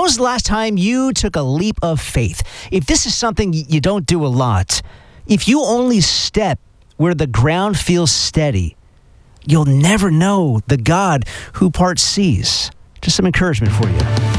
was the last time you took a leap of faith? If this is something you don't do a lot, if you only step where the ground feels steady, you'll never know the God who parts seas. Just some encouragement for you.